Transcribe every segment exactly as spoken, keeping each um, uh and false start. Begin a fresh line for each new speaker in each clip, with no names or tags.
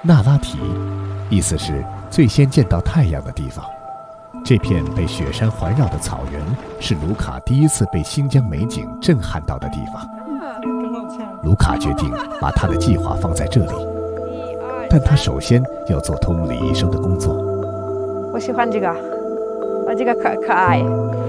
那拉提，意思是最先见到太阳的地方。这片被雪山环绕的草原，是卢卡第一次被新疆美景震撼到的地方。卢卡决定把他的计划放在这里，但他首先要做通李医生的工作。
我喜欢这个，我这个可可爱。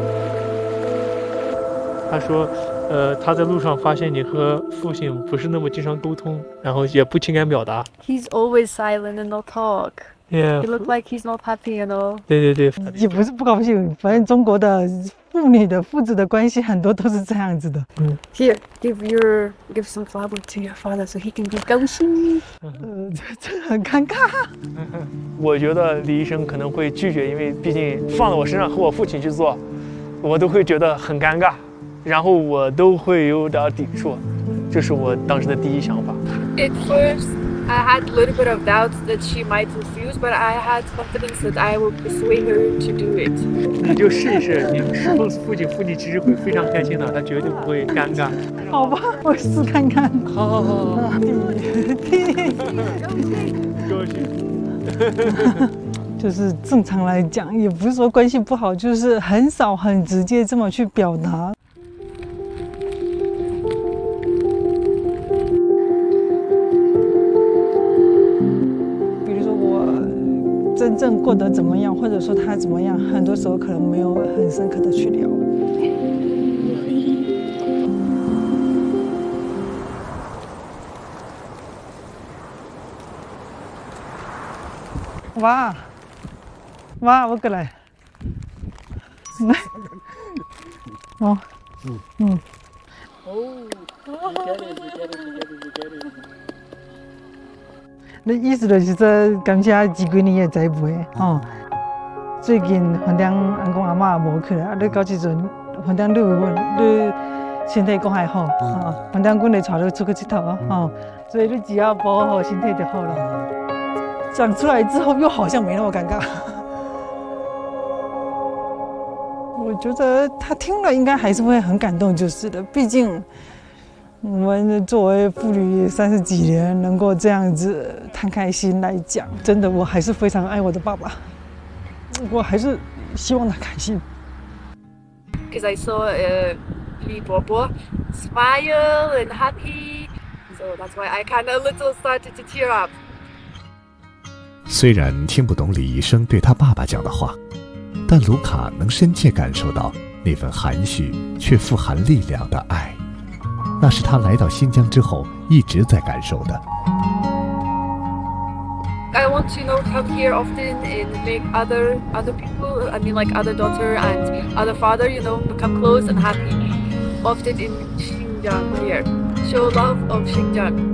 他说，呃，他在路上发现你和父亲不是那么经常沟通，然后也不情感表达。
He's always silent and no talk.
Yeah.
He look like he's not happy, you know.
对对对，
也不是不高兴，反正中国的父女的父子的关系很多都是这样子的。
嗯 Here, give your give some flower to your father so he can be 高兴。
呃，这这很尴尬。
我觉得李医生可能会拒绝，因为毕竟放在我身上和我父亲去做，我都会觉得很尴尬，然后我都会有点抵触，这是我当时的第一想法。
At first, I had a little bit of doubts that she might refuse, but I had confidence that I would persuade her to do it.
你就试一试，你侍奉父亲，父亲其实会非常开心的，他绝对不会尴尬。
好吧，我试看看。
好好好好。高兴。
就是正常来讲，也不是说关系不好，就是很少很直接这么去表达。真正过得怎么样，或者说他怎么样，很多时候可能没有很深刻的去聊。哇，哇，我过来，来，哦，嗯，哦，那意思就是说，感谢几几年的栽培哦。最近反正阿公阿嬷无去啦，啊，你到时阵反正你有问你身体讲还好哦，反正阮会带你出去佚佗哦，所以你只要保护好身体就好了。讲出来之后又好像没那么尴尬。我觉得他听了应该还是会很感动，就是的，毕竟。我们作为父女三十几年，能够这样子摊开心来讲，真的，我还是非常爱我的爸爸，我还是希望他开心。
Because I saw uh, Li Bobo smile and happy, so that's why I kind of little started to tear up.
虽然听不懂李医生对他爸爸讲的话，但卢卡能深切感受到那份含蓄却富含力量的爱。那是他来到新疆之后一直在感受的。
I want to, you know, come here often and make other other people, I mean like other daughter and other father, you know, become close and happy. Often in Xinjiang here. Show love of Xinjiang.